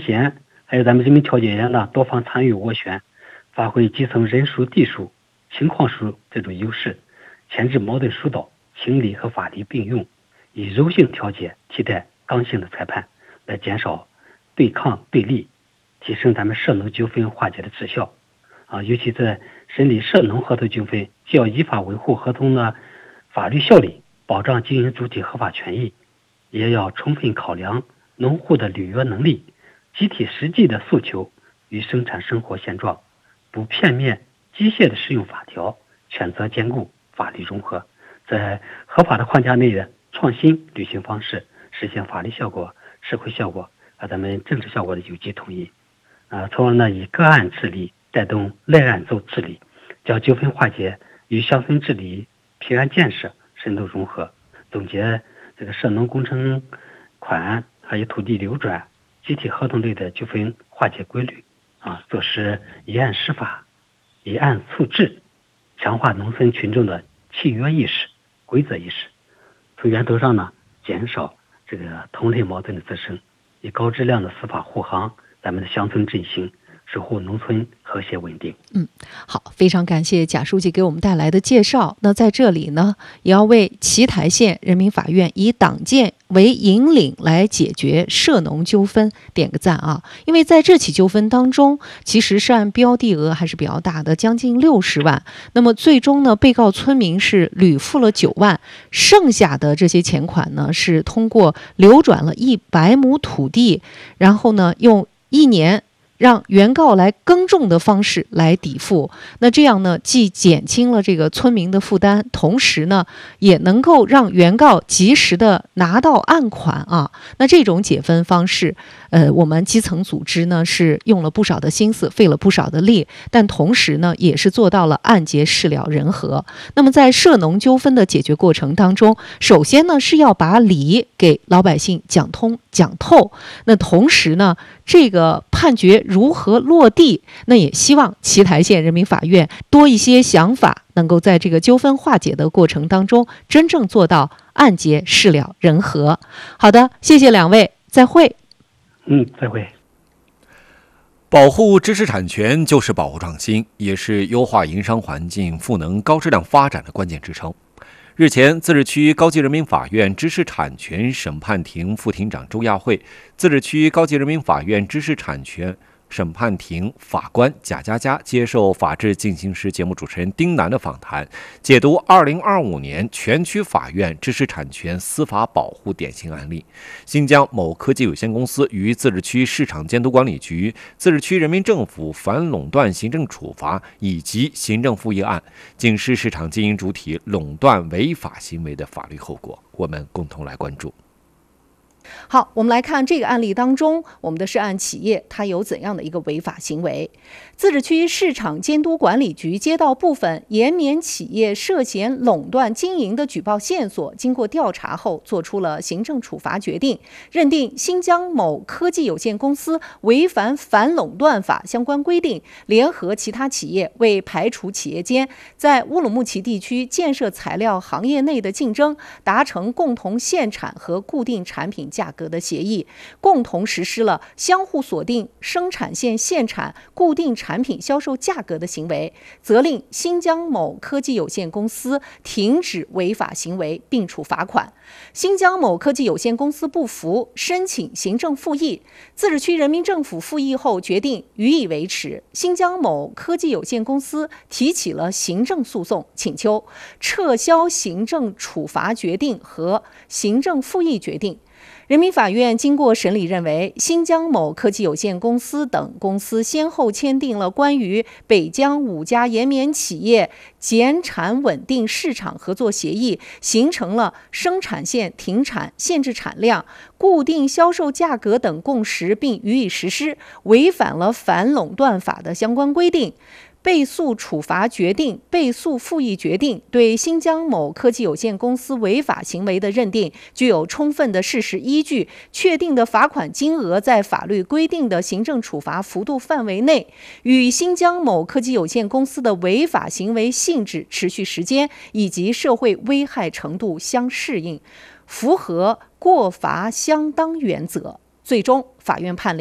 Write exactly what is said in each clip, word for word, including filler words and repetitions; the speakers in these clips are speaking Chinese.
县还有咱们人民调解员呢多方参与斡旋，发挥基层人疏地疏情况疏这种优势，牵制矛盾疏导，情理和法律并用，以柔性调解替代刚性的裁判，来减少对抗对立，提升咱们涉农纠纷化解的质效。啊，尤其在审理涉农合同纠纷，既要依法维护合同的法律效力，保障经营主体合法权益，也要充分考量农户的履约能力、集体实际的诉求与生产生活现状，不片面机械的适用法条，权责兼顾，法律融合，在合法的框架内的创新履行方式，实现法律效果、社会效果和咱们政治效果的有机统一。啊，从而呢以个案治理带动类案奏治理，将纠纷化解与乡村治理、平安建设深度融合，总结这个涉农工程款还有土地流转、集体合同类的纠纷化解规律，啊，做实一案施法、一案促治，强化农村群众的契约意识、规则意识，从源头上呢减少这个同类矛盾的滋生，以高质量的司法护航咱们的乡村振兴，守护农村和谐稳定。 嗯，好，非常感谢贾书记给我们带来的介绍。那在这里呢，也要为奇台县人民法院以党建为引领来解决涉农纠纷点个赞啊！因为在这起纠纷当中，其实涉案标的额还是比较大的，将近六十万。那么最终呢，被告村民是屡付了九万，剩下的这些钱款呢，是通过流转了一百亩土地，然后呢，用一年让原告来耕种的方式来抵付。那这样呢，既减轻了这个村民的负担，同时呢，也能够让原告及时的拿到案款啊。那这种解分方式，呃，我们基层组织呢是用了不少的心思，费了不少的力，但同时呢，也是做到了案结事了人和。那么在涉农纠纷的解决过程当中，首先呢是要把理给老百姓讲通讲透，那同时呢，这个判决如何落地，那也希望奇台县人民法院多一些想法，能够在这个纠纷化解的过程当中，真正做到案结事了人和。好的，谢谢两位，再会。 嗯，再会。 保护知识产权就是保护创新，也是优化营商环境、赋能高质量发展的关键支撑。日前，自治区高级人民法院知识产权审判庭副庭长周亚慧、自治区高级人民法院知识产权审判庭法官贾佳佳接受《法治进行时》节目主持人丁楠的访谈，解读二零二五年全区法院知识产权司法保护典型案例。新疆某科技有限公司与自治区市场监督管理局、自治区人民政府反垄断行政处罚以及行政复议案，警示市场经营主体垄断违法行为的法律后果。我们共同来关注。 好，我们来看这个案例当中，我们的涉案企业它有怎样的一个违法行为。自治区市场监督管理局接到部分延绵企业涉嫌垄断经营的举报线索，经过调查后做出了行政处罚决定，认定新疆某科技有限公司违反反垄断法相关规定，联合其他企业为排除企业间在乌鲁木齐地区建设材料行业内的竞争，达成共同限产和固定产品价格的协议，共同实施了相互锁定生产线限产、固定产品销售价格的行为，责令新疆某科技有限公司停止违法行为并处罚款。新疆某科技有限公司不服，申请行政复议，自治区人民政府复议后决定予以维持。新疆某科技有限公司提起了行政诉讼，请求撤销行政处罚决定和行政复议决定。人民法院经过审理认为，新疆某科技有限公司等公司先后签订了关于北疆五家延绵企业减产稳定市场合作协议，形成了生产线停产、限制产量、固定销售价格等共识，并予以实施，违反了反垄断法的相关规定。被诉处罚决定、被诉复议决定对新疆某科技有限公司违法行为的认定具有充分的事实依据，确定的罚款金额在法律规定的行政处罚幅度范围内，与新疆某科技有限公司的违法行为性质、持续时间以及社会危害程度相适应，符合过罚相当原则。最终，法院判令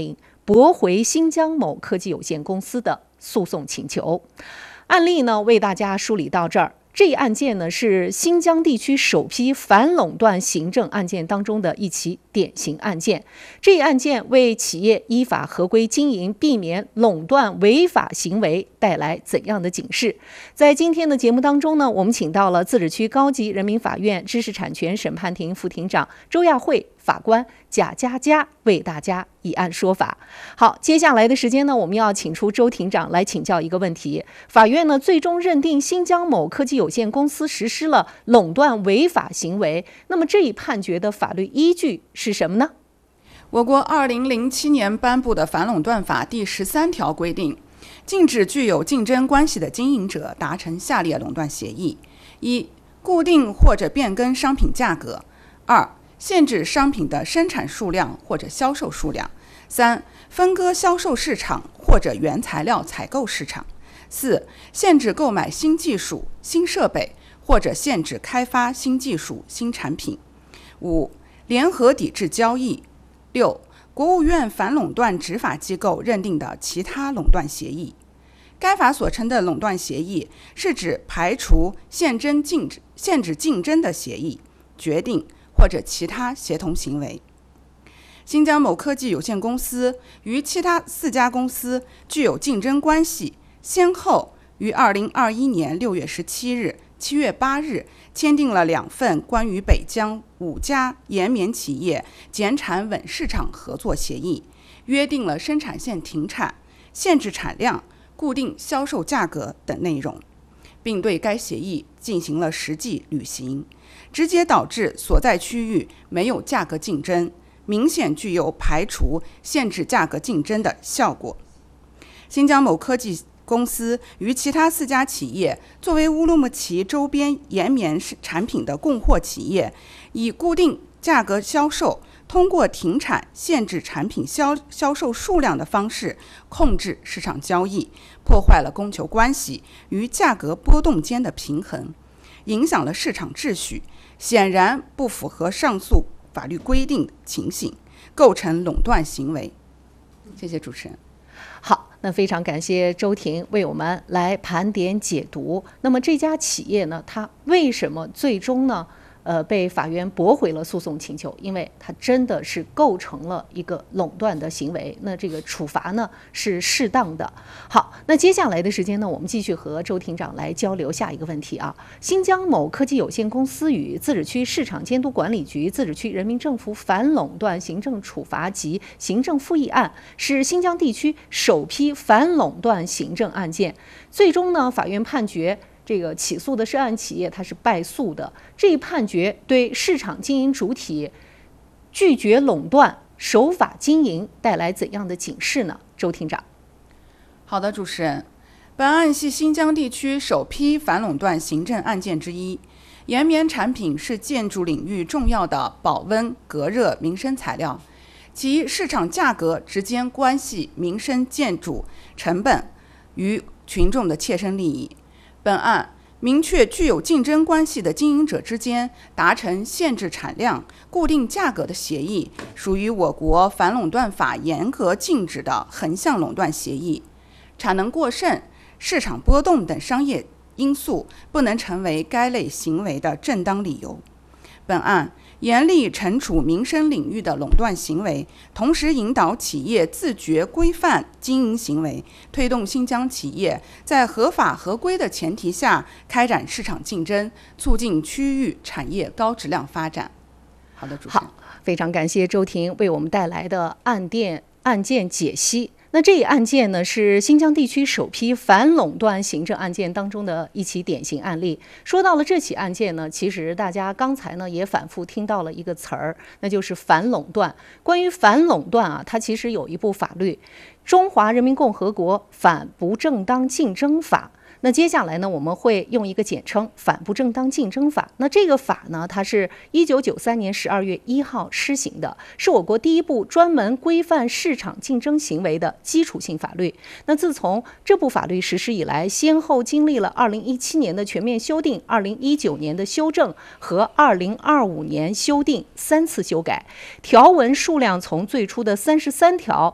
驳回新疆某科技有限公司的诉讼请求。案例呢，为大家梳理到这儿。这一案件呢，是新疆地区首批反垄断行政案件当中的一起典型案件。这一案件为企业依法合规经营、避免垄断违法行为带来怎样的警示？在今天的节目当中呢，我们请到了自治区高级人民法院知识产权审判庭副庭长周亚慧法官贾佳佳为大家以案说法。好，接下来的时间呢，我们要请出周庭长来请教一个问题：法院呢最终认定新疆某科技有限公司实施了垄断违法行为，那么这一判决的法律依据是什么呢？ 我国二零零七年颁布的反垄断法第十三条规定，禁止具有竞争关系的经营者达成下列垄断协议：一、固定或者变更商品价格；二、限制商品的生产数量或者销售数量；三、分割销售市场或者原材料采购市场；四、限制购买新技术、新设备或者限制开发新技术、新产品；五、联合抵制交易；六、国务院反垄断执法机构认定的其他垄断协议。该法所称的垄断协议，是指排除、限制竞争、限制竞争的协议、决定或者其他协同行为。新疆某科技有限公司与其他四家公司具有竞争关系，先后于二零二一年六月十七日、七月八日签订了两份关于北疆五家延绵企业减产稳市场合作协议，约定了生产线停产、限制产量、固定销售价格等内容，并对该协议进行了实际履行，直接导致所在区域没有价格竞争，明显具有排除、限制价格竞争的效果。新疆某科技公司与其他四家企业作为乌鲁木齐周边延绵产品的供货企业，以固定价格销售，通过停产、限制产品销销售数量的方式控制市场交易，破坏了供求关系与价格波动间的平衡，影响了市场秩序，显然不符合上述法律规定的情形，构成垄断行为。谢谢主持人。 好，那非常感谢周庭为我们来盘点解读。那么这家企业呢，它为什么最终呢，呃，被法院驳回了诉讼请求？因为它真的是构成了一个垄断的行为，那这个处罚呢是适当的。好，那接下来的时间呢，我们继续和周庭长来交流下一个问题啊。新疆某科技有限公司与自治区市场监督管理局、自治区人民政府反垄断行政处罚及行政复议案，是新疆地区首批反垄断行政案件。最终呢，法院判决这个起诉的涉案企业它是败诉的。这一判决对市场经营主体拒绝垄断、守法经营带来怎样的警示呢？周庭长。 好的，主持人，本案系新疆地区首批反垄断行政案件之一。延绵产品是建筑领域重要的保温、隔热民生材料，其市场价格直接关系民生建筑成本与群众的切身利益。本案明确具有竞争关系的经营者之间达成限制产量、固定价格的协议，属于我国反垄断法严格禁止的横向垄断协议。产能过剩、市场波动等商业因素不能成为该类行为的正当理由。本案严厉惩处民生领域的垄断行为，同时引导企业自觉规范经营行为，推动新疆企业在合法合规的前提下开展市场竞争，促进区域产业高质量发展。好的，主持人。 好，非常感谢周庭为我们带来的案件案件解析。那这一案件呢，是新疆地区首批反垄断行政案件当中的一起典型案例。说到了这起案件呢，其实大家刚才呢也反复听到了一个词儿，那就是反垄断。关于反垄断啊，它其实有一部法律《中华人民共和国反不正当竞争法》。那接下来呢，我们会用一个简称反不正当竞争法。那这个法呢，它是一九九三年十二月一号施行的，是我国第一部专门规范市场竞争行为的基础性法律。那自从这部法律实施以来，先后经历了二零一七年的全面修订、二零一九年的修正和二零二五年修订三次修改，条文数量从最初的三十三条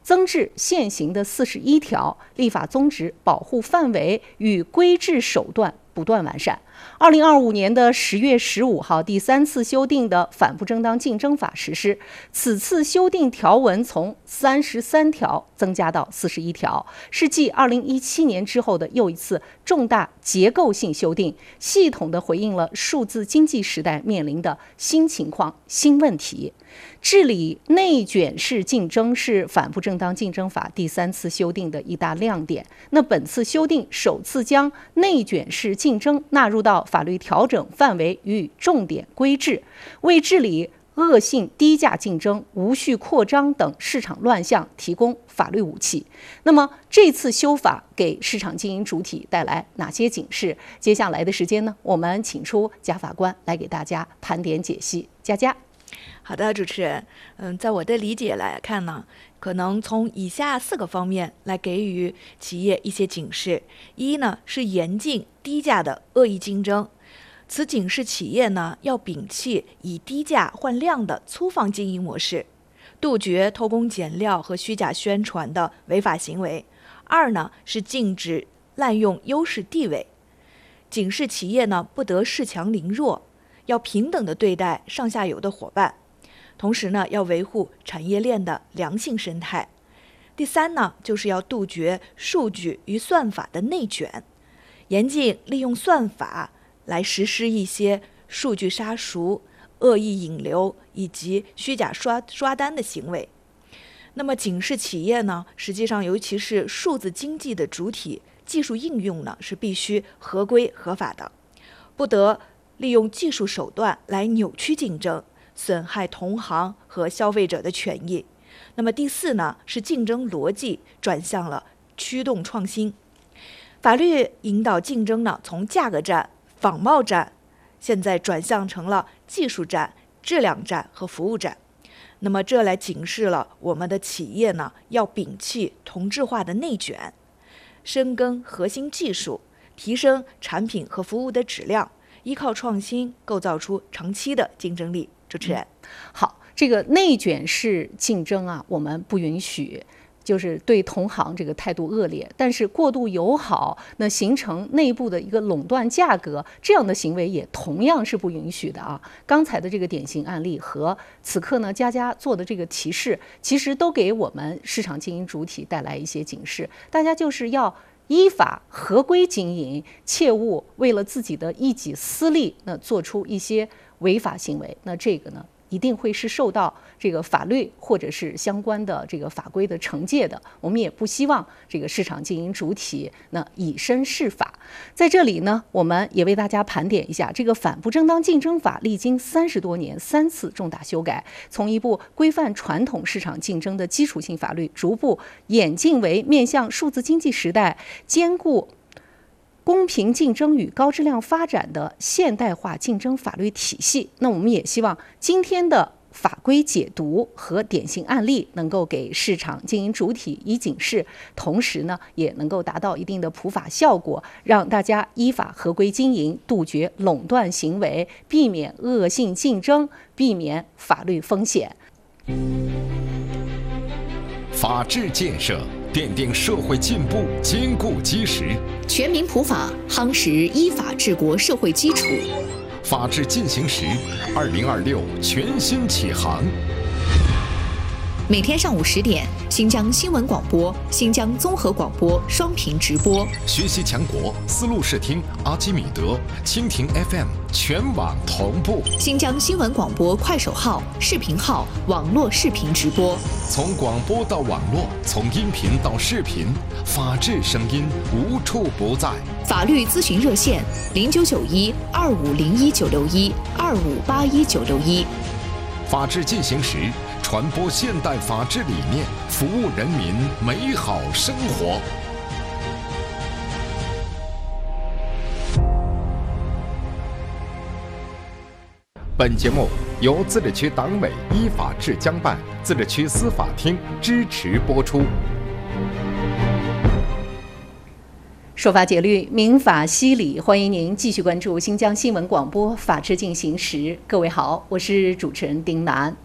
增至现行的四十一条，立法宗旨、保护范围与规制手段不断完善。二零二五年的十月十五号，第三次修订的反不正当竞争法实施。此次修订条文从三十三条增加到四十一条，是继二零一七年之后的又一次重大结构性修订，系统地回应了数字经济时代面临的新情况、新问题。治理内卷式竞争是反不正当竞争法第三次修订的一大亮点。那本次修订首次将内卷式竞争纳入到法律调整范围与重点规制，为治理恶性低价竞争、无序扩张等市场乱象提供法律武器。那么这次修法给市场经营主体带来哪些警示？接下来的时间呢，我们请出贾法官来给大家盘点解析。佳佳。 好的，主持人，嗯，在我的理解来看呢，可能从以下四个方面来给予企业一些警示。一呢是严禁低价的恶意竞争，此警示企业呢要摒弃以低价换量的粗放经营模式，杜绝偷工减料和虚假宣传的违法行为。二呢是禁止滥用优势地位，警示企业呢不得恃强凌弱，要平等地对待上下游的伙伴。同时呢，要维护产业链的良性生态。第三呢，就是要杜绝数据与算法的内卷，严禁利用算法来实施一些数据杀熟、恶意引流以及虚假刷刷单的行为。那么警示企业呢，实际上尤其是数字经济的主体，技术应用呢是必须合规合法的，不得利用技术手段来扭曲竞争，损害同行和消费者的权益。那么第四呢，是竞争逻辑转向了驱动创新。法律引导竞争呢，从价格战、仿冒战，现在转向成了技术战、质量战和服务战。那么这来警示了我们的企业呢，要摒弃同质化的内卷，深耕核心技术，提升产品和服务的质量，依靠创新构造出长期的竞争力。主持人， 好，这个内卷式竞争啊，我们不允许，就是对同行这个态度恶劣，但是过度友好，那形成内部的一个垄断价格，这样的行为也同样是不允许的啊。刚才的这个典型案例和此刻呢佳佳做的这个提示，其实都给我们市场经营主体带来一些警示，大家就是要依法合规经营，切勿为了自己的一己私利，那做出一些违法行为，那这个呢一定会是受到这个法律或者是相关的这个法规的惩戒的。我们也不希望这个市场经营主体那以身试法。在这里呢，我们也为大家盘点一下这个反不正当竞争法历经三十多年三次重大修改，从一部规范传统市场竞争的基础性法律，逐步演进为面向数字经济时代，兼顾公平竞争与高质量发展的现代化竞争法律体系。那我们也希望今天的法规解读和典型案例能够给市场经营主体以警示，同时呢也能够达到一定的普法效果，让大家依法合规经营，杜绝垄断行为，避免恶性竞争，避免法律风险。 法治建设奠定社会进步坚固基石， 全民普法夯实依法治国社会基础。 法治进行时，二零二六全新启航。 每天上午十点，新疆新闻广播、新疆综合广播双频直播。 学习强国，丝路视听、阿基米德、蜻蜓 F M 全网同步。 新疆新闻广播快手号、视频号网络视频直播。 从广播到网络，从音频到视频，法治声音无处不在。 法律咨询热线：零九九一二五零一九六一二五八一九六一。 法治进行时，传播现代法治理念，服务人民美好生活。本节目由自治区党委依法治江办、自治区司法厅支持播出。 说法解律，民法析理，欢迎您继续关注新疆新闻广播《法治进行时》。各位好，我是主持人丁楠。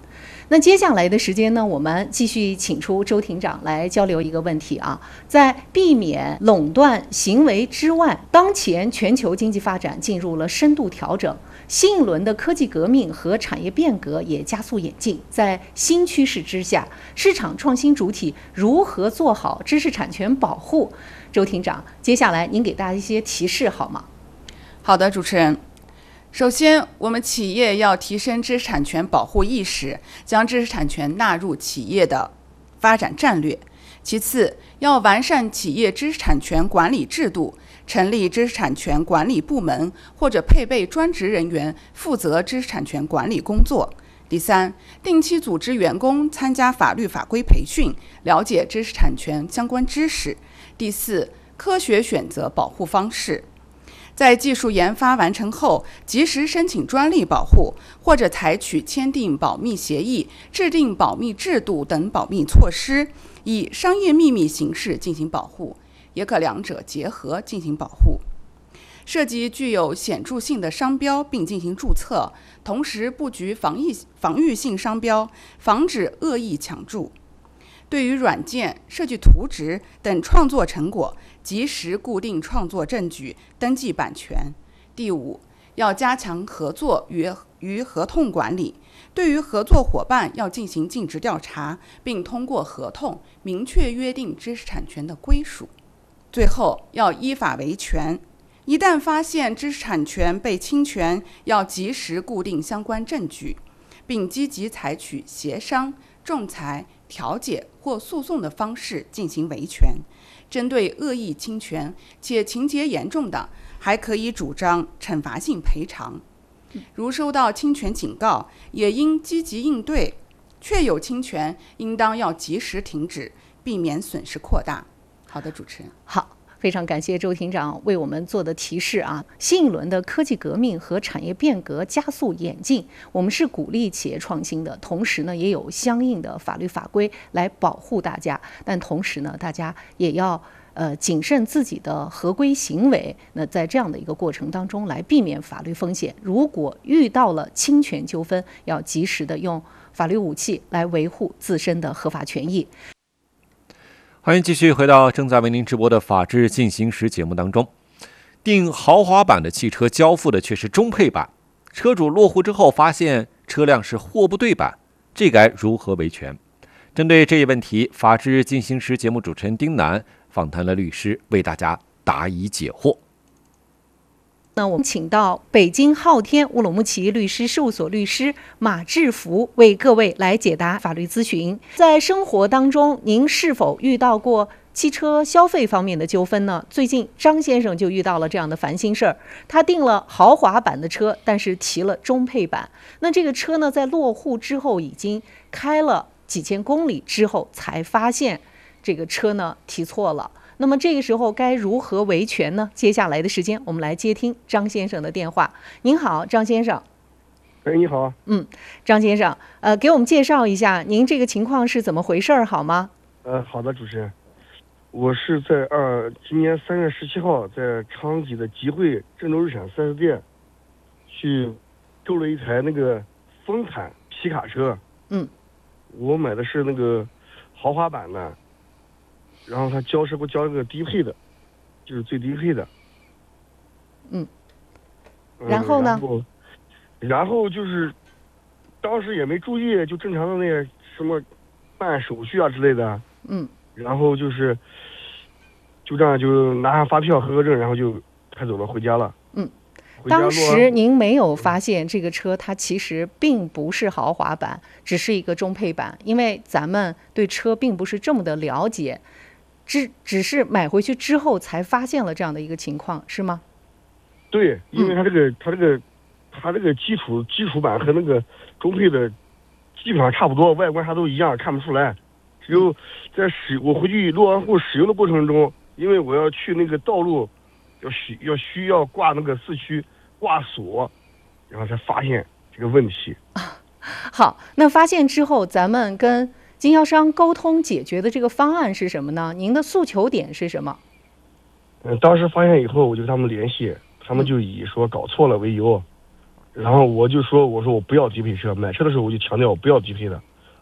那接下来的时间呢，我们继续请出周庭长来交流一个问题啊，在避免垄断行为之外，当前全球经济发展进入了深度调整，新一轮的科技革命和产业变革也加速演进。在新趋势之下，市场创新主体如何做好知识产权保护？周庭长，接下来您给大家一些提示好吗？ 好的，主持人。首先，我们企业要提升知识产权保护意识，将知识产权纳入企业的发展战略。其次，要完善企业知识产权管理制度，成立知识产权管理部门，或者配备专职人员负责知识产权管理工作。第三，定期组织员工参加法律法规培训，了解知识产权相关知识。第四，科学选择保护方式。在技术研发完成后，及时申请专利保护，或者采取签订保密协议、制定保密制度等保密措施，以商业秘密形式进行保护，也可两者结合进行保护。涉及具有显著性的商标并进行注册，同时布局防疫防御性商标，防止恶意抢注。对于软件、设计图纸等创作成果，及时固定创作证据，登记版权。第五，要加强合作与与合同管理，对于合作伙伴要进行尽职调查，并通过合同明确约定知识产权的归属。最后，要依法维权，一旦发现知识产权被侵权，要及时固定相关证据，并积极采取协商、仲裁、调解或诉讼的方式进行维权。针对恶意侵权且情节严重的，还可以主张惩罚性赔偿。如收到侵权警告，也应积极应对，确有侵权，应当要及时停止，避免损失扩大。好的，主持人。 好。非常感谢周庭长为我们做的提示啊！新一轮的科技革命和产业变革加速演进，我们是鼓励企业创新的，同时呢，也有相应的法律法规来保护大家。但同时呢，大家也要呃谨慎自己的合规行为。那在这样的一个过程当中，来避免法律风险。如果遇到了侵权纠纷，要及时的用法律武器来维护自身的合法权益。 欢迎继续回到正在为您直播的《法治进行时》节目当中。订豪华版的汽车交付的却是中配版，车主落户之后发现车辆是货不对版，这该如何维权？针对这一问题，《法治进行时》节目主持人丁楠访谈了律师，为大家答疑解惑。 那我们请到北京昊天乌鲁木齐律师事务所律师马志福为各位来解答法律咨询。在生活当中，您是否遇到过汽车消费方面的纠纷呢？最近张先生就遇到了这样的烦心事儿，他订了豪华版的车，但是提了中配版。那这个车呢，在落户之后已经开了几千公里之后，才发现这个车呢提错了。那么这个时候该如何维权呢？接下来的时间，我们来接听张先生的电话。您好，张先生。 哎，你好。 嗯，张先生，呃，给我们介绍一下您这个情况是怎么回事儿，好吗？ 呃，好的，主持人。我是在二今年三月十七号在昌吉的集汇郑州日产四 S 店去购了一台那个丰坦皮卡车。 嗯。 我买的是那个豪华版的。然后他交车给我交了个低配的，就是最低配的。 嗯。然后呢？ 嗯、然后，然后就是当时也没注意，就正常的那些什么办手续啊之类的。 嗯。 然后就是就这样就拿上发票、合格证，然后就开走了，回家了。 嗯。当时您没有发现这个车它其实并不是豪华版，只是一个中配版，因为咱们对车并不是这么的了解。只只是买回去之后才发现了这样的一个情况，是吗？ 对，因为它这个、嗯、它这个它这个基础基础版和那个中配的基本上差不多，外观啥都一样，看不出来。只有在使我回去落完户使用的过程中，因为我要去那个道路要需要需要挂那个四驱挂锁，然后才发现这个问题。 好，那发现之后，咱们跟经销商沟通解决的这个方案是什么呢？您的诉求点是什么？ 嗯，当时发现以后，我就跟他们联系，他们就以说搞错了为由，然后我就说，我说我不要低配车，买车的时候我就强调我不要低配的，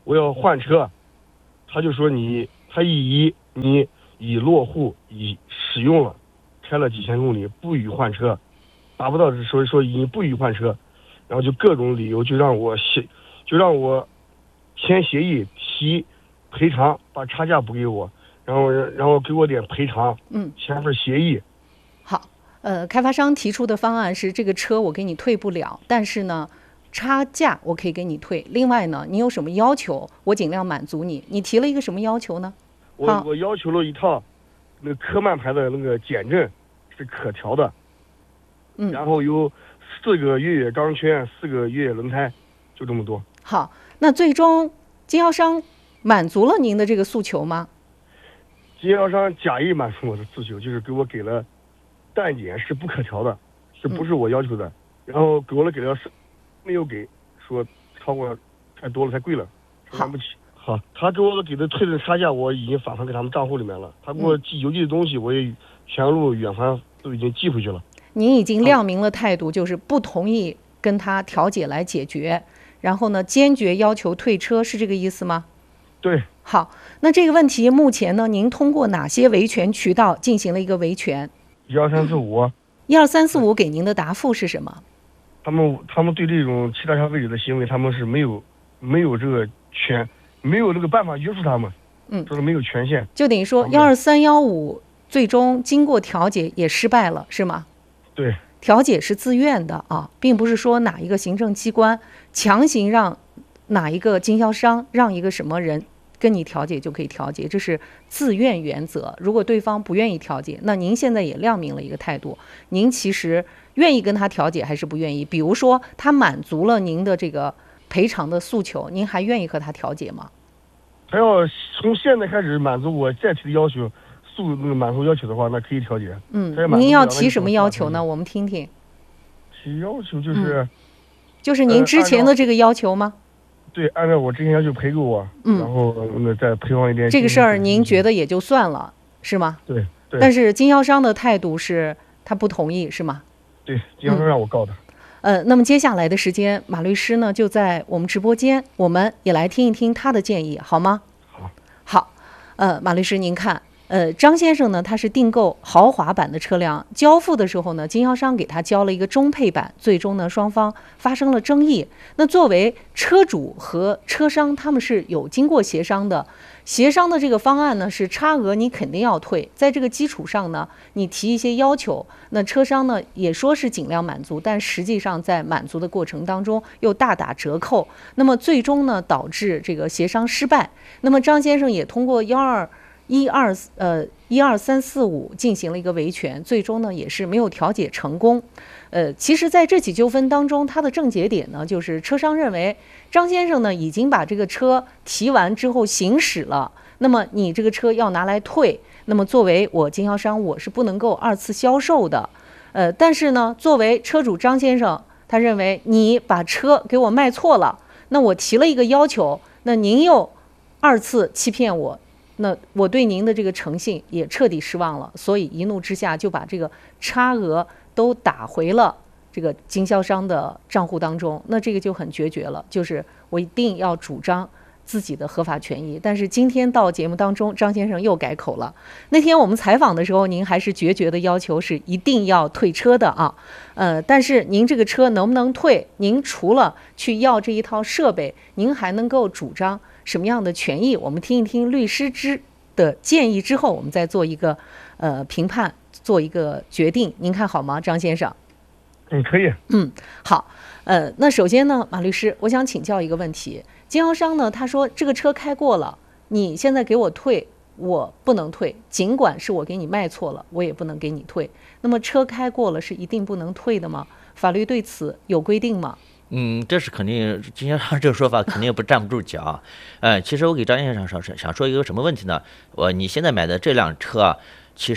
我要换车，他就说你他以你已落户已使用了，开了几千公里，不予换车，达不到所以说已不予换车，然后就各种理由就让我协就让我签协议提赔偿，把差价补给我，然后然后给我点赔偿， 嗯， 签份协议。 好，呃，开发商提出的方案是这个车我给你退不了，但是呢，差价我可以给你退。另外呢，你有什么要求，我尽量满足你。你提了一个什么要求呢？ 我我要求了一套那个科曼牌的那个减震是可调的， 嗯， 然后有四个越野钢圈，四个越野轮胎，就这么多。 好，那最终经销商满足了您的这个诉求吗？ 经销商假意满足我的诉求，就是给我给了蛋检是不可调的，是不是我要求的？嗯、然后给我了给了是没有给，说超过太多了，太贵了，承担不起。好，他给我给的退的差价我已经返还给他们账户里面了，他给我寄邮寄的东西我也全路远环都已经寄回去了。 您已经亮明了态度，就是不同意跟他调解来解决，然后呢，坚决要求退车，是这个意思吗？ 对。 好，那这个问题目前呢，您通过哪些维权渠道进行了一个维权？ 一二三四五。 一二三四五给您的答复是什么？ 他们他们对这种欺诈消费者的行为，他们是没有没有这个权，没有那个办法约束他们。 嗯， 说是没有权限。 就等于说幺二三幺五最终经过调解也失败了，是吗？ 对。 调解是自愿的啊，并不是说哪一个行政机关强行让哪一个经销商让一个什么人跟你调解就可以调解，这是自愿原则。如果对方不愿意调解，那您现在也亮明了一个态度，您其实愿意跟他调解还是不愿意？比如说他满足了您的这个赔偿的诉求，您还愿意和他调解吗？ 他要从现在开始满足我再提的要求，诉那个满足要求的话，那可以调解。 嗯，您要提什么要求呢？我们听听。 提要求就是， 嗯、就是您之前的这个要求吗？ 呃、对，按照我之前要求赔给我， 嗯， 然后那再赔偿一点。 这个事儿您觉得也就算了，是吗？ 对对。 但是经销商的态度是他不同意，是吗？ 对，经销商让我告的。 嗯、呃，那么接下来的时间，马律师呢就在我们直播间，我们也来听一听他的建议，好吗？ 好。 好，呃，马律师您看。呃，张先生呢，他是订购豪华版的车辆，交付的时候呢，经销商给他交了一个中配版，最终呢，双方发生了争议。那作为车主和车商，他们是有经过协商的，协商的这个方案呢是差额你肯定要退，在这个基础上呢，你提一些要求，那车商呢也说是尽量满足，但实际上在满足的过程当中又大打折扣，那么最终呢导致这个协商失败。那么张先生也通过幺二。一二呃一二三四五进行了一个维权，最终呢也是没有调解成功。呃，其实在这起纠纷当中，它的症结点呢，就是车商认为张先生呢已经把这个车提完之后行驶了，那么你这个车要拿来退，那么作为我经销商，我是不能够二次销售的。呃，但是呢，作为车主张先生，他认为你把车给我卖错了，那我提了一个要求，那您又二次欺骗我。那我对您的这个诚信也彻底失望了，所以一怒之下就把这个差额都打回了这个经销商的账户当中。那这个就很决绝了，就是我一定要主张自己的合法权益。但是今天到节目当中，张先生又改口了。那天我们采访的时候，您还是决绝的要求是一定要退车的啊。呃，但是您这个车能不能退？您除了去要这一套设备，您还能够主张什么样的权益？我们听一听律师之的建议之后，我们再做一个呃评判，做一个决定。您看好吗，张先生？ 嗯，可以。 嗯，好。呃，那首先呢，马律师，我想请教一个问题。经销商呢，他说这个车开过了，你现在给我退，我不能退，尽管是我给你卖错了，我也不能给你退。那么车开过了是一定不能退的吗？法律对此有规定吗？ 嗯，这是肯定，经销商这个说法肯定不站不住脚。呃，其实我给张先生想想说一个什么问题呢？我你现在买的这辆车啊，其实